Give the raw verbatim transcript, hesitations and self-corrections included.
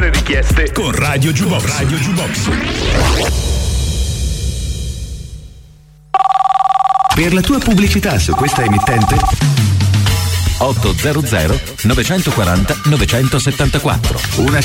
le richieste con Radio Jukebox. Radio Jukebox. Per la tua pubblicità su questa emittente otto zero zero nove quattro zero nove sette quattro. Una